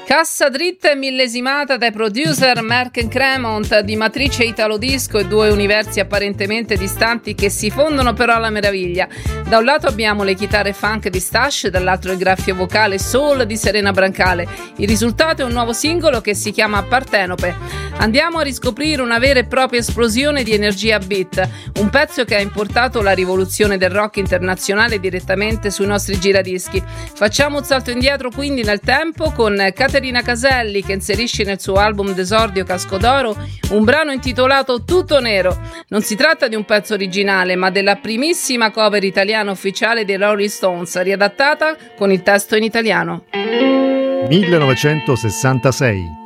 Cassa dritta e millesimata dai producer Merck Cremont, di matrice italo disco e due universi apparentemente distanti che si fondono però alla meraviglia. Da un lato abbiamo le chitarre funk di Stash, dall'altro il graffio vocale soul di Serena Brancale. Il risultato è un nuovo singolo che si chiama Partenope. Andiamo a riscoprire una vera e propria esplosione di energia beat, un pezzo che ha importato la rivoluzione del rock internazionale direttamente sui nostri giradischi. Facciamo un salto indietro quindi nel tempo con Caterina Caselli, che inserisce nel suo album d'esordio Casco d'Oro un brano intitolato Tutto Nero. Non si tratta di un pezzo originale, ma della primissima cover italiana ufficiale dei Rolling Stones, riadattata con il testo in italiano. 1966.